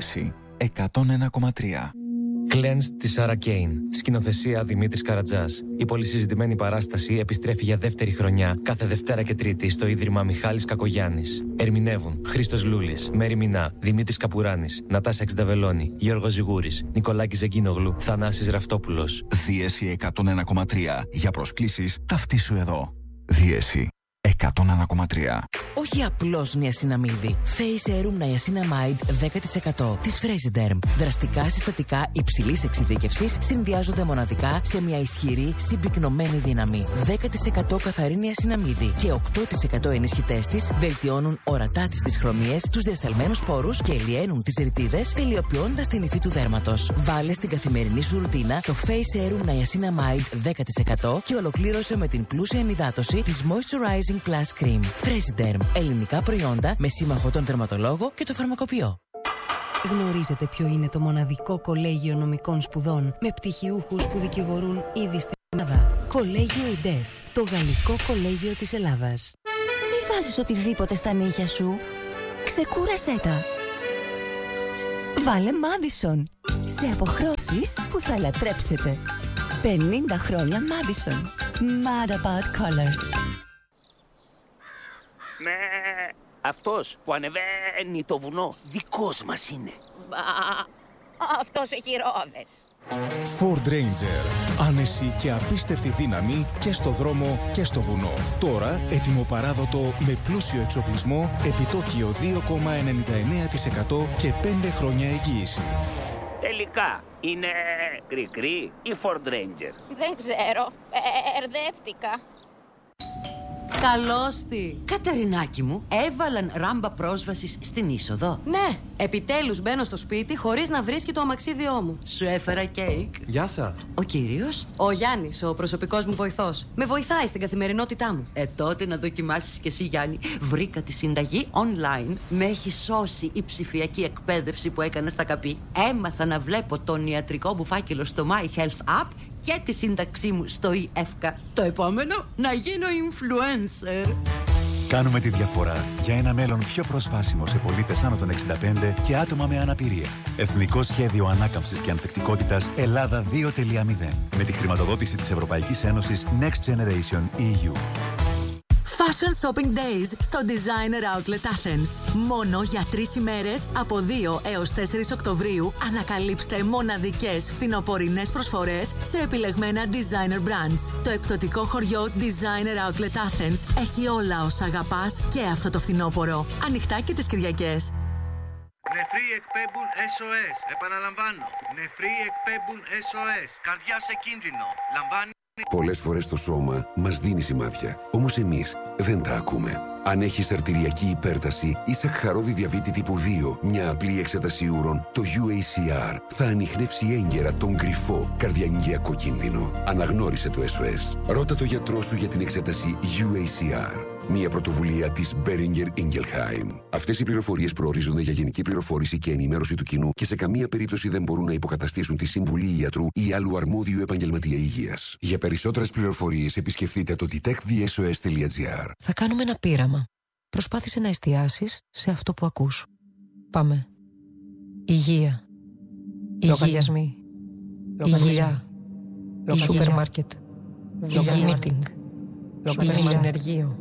Δίεση 101,3. Cleansed της Sarah Kane. Σκηνοθεσία Δημήτρης Καρατζάς. Η πολυσυζητημένη παράσταση επιστρέφει για δεύτερη χρονιά κάθε Δευτέρα και Τρίτη στο Ίδρυμα Μιχάλης Κακογιάννης. Ερμηνεύουν Χρήστος Λούλης, Μέρη Μινά, Δημήτρης Καπουράνης, Νατάσα Εξνταβελώνη, Γιώργος Ζιγούρης, Νικολάκης Ζεγκίνογλου, Θανάσης Ραυτόπουλος. Δίεση 101,3. Για προσκλήσεις ταυτίσου εδώ. Δίεση 101,3. Όχι απλώς νιασιναμίδι. Face Serum Niacinamide 10% της Fresiderm. Δραστικά συστατικά υψηλής εξειδίκευσης συνδυάζονται μοναδικά σε μια ισχυρή συμπυκνωμένη δύναμη. 10% καθαρή νιασιναμίδι και 8% ενισχυτές της βελτιώνουν ορατά τις δυσχρωμίες, τους διασταλμένους πόρους και ελιαίνουν τις ρητίδες, τελειοποιώντας την υφή του δέρματος. Βάλε στην καθημερινή σου ρουτίνα το Face Serum Niacinamide 10% και ολοκλήρωσε με την πλούσια ενυδάτωση της Moisturizing Plus Cream. Fresiderm. Ελληνικά προϊόντα με σύμμαχο τον δερματολόγο και το φαρμακοποιό. Γνωρίζετε ποιο είναι το μοναδικό κολέγιο νομικών σπουδών με πτυχιούχους που δικηγορούν ήδη στην Ελλάδα? Κολέγιο ΕΝΤΕΦ, το γαλλικό κολέγιο της Ελλάδας. Μη βάζεις οτιδήποτε στα νύχια σου. Ξεκούρασέ τα. Βάλε Madison. Σε αποχρώσεις που θα λατρέψετε. 50 χρόνια Madison. Mad about colors. Ναι, αυτός που ανεβαίνει το βουνό δικός μας είναι. Μπα, αυτός έχει ρόδες. Ford Ranger. Άνεση και απίστευτη δύναμη και στο δρόμο και στο βουνό. Τώρα έτοιμο παράδοτο με πλούσιο εξοπλισμό, επιτόκιο 2,99% και 5 χρόνια εγγύηση. Τελικά, είναι κρικρή ή Ford Ranger? Δεν ξέρω, ερδεύτηκα. Καλώς τη! Κατερινάκη μου, έβαλαν ράμπα πρόσβασης στην είσοδο. Ναι, επιτέλους μπαίνω στο σπίτι χωρίς να βρίσκει το αμαξίδιό μου. Σου έφερα κέικ. Γεια σας. Ο κύριος? Ο Γιάννης, ο προσωπικός μου βοηθός. Με βοηθάει στην καθημερινότητά μου. Τότε να δοκιμάσεις κι εσύ, Γιάννη. Βρήκα τη συνταγή online. Με έχει σώσει η ψηφιακή εκπαίδευση που έκανα στα ΚΑΠΗ. Έμαθα να βλέπω τον ιατρικό μου φάκελο στο My Health App και τη σύνταξή μου στο eFK. Το επόμενο, να γίνω influencer. Κάνουμε τη διαφορά για ένα μέλλον πιο προσβάσιμο σε πολίτες άνω των 65 και άτομα με αναπηρία. Εθνικό Σχέδιο Ανάκαμψης και Ανθεκτικότητας Ελλάδα 2.0 με τη χρηματοδότηση της Ευρωπαϊκής Ένωσης Next Generation EU. Fashion Shopping Days στο Designer Outlet Athens. Μόνο για 3 ημέρες από 2 έως 4 Οκτωβρίου ανακαλύψτε μοναδικές φθινοπορεινές προσφορές σε επιλεγμένα designer brands. Το εκπτωτικό χωριό Designer Outlet Athens έχει όλα όσα αγαπάς και αυτό το φθινόπωρο. Ανοιχτά και τις Κυριακές. Νεφροί εκπέμπουν SOS. Επαναλαμβάνω. Νεφροί εκπέμπουν SOS. Καρδιά σε κίνδυνο. Λαμβάνει. Πολλές φορές το σώμα μας δίνει σημάδια, όμως εμείς δεν τα ακούμε. Αν έχεις αρτηριακή υπέρταση ή σαχαρώδη διαβήτη τύπου 2, μια απλή εξέταση ούρων, το UACR θα ανιχνεύσει έγκαιρα τον κρυφό καρδιαγγειακό κίνδυνο. Αναγνώρισε το SOS. Ρώτα το γιατρό σου για την εξέταση UACR. Μια πρωτοβουλία της Boehringer Ingelheim. Αυτές οι πληροφορίες προορίζονται για γενική πληροφόρηση και ενημέρωση του κοινού και σε καμία περίπτωση δεν μπορούν να υποκαταστήσουν τη συμβουλή ιατρού ή άλλου αρμόδιου επαγγελματία υγείας. Για περισσότερες πληροφορίες επισκεφτείτε το detectthesos.gr. Θα κάνουμε ένα πείραμα. Προσπάθησε να εστιάσεις σε αυτό που ακούς. Πάμε. Υγεία. Λογαριασμοί. Υγεία. Σούπερ μάρκετ. Υγεία meeting. Συνεργείο.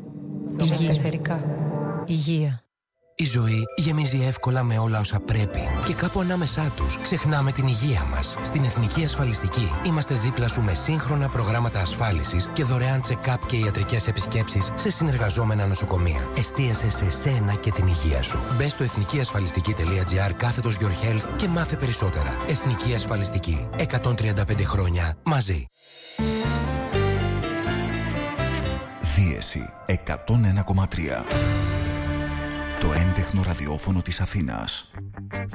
Υγεία. Υγεία. Η ζωή γεμίζει εύκολα με όλα όσα πρέπει και κάπου ανάμεσά τους ξεχνάμε την υγεία μας. Στην Εθνική Ασφαλιστική είμαστε δίπλα σου με σύγχρονα προγράμματα ασφάλισης και δωρεάν check-up και ιατρικές επισκέψεις σε συνεργαζόμενα νοσοκομεία. Εστίασε σε σένα και την υγεία σου. Μπες στο εθνικιασφαλιστική.gr/your health και μάθε περισσότερα. Εθνική Ασφαλιστική. 135 χρόνια μαζί. Δίεση 101,3. Το έντεχνο ραδιόφωνο της Αθήνας.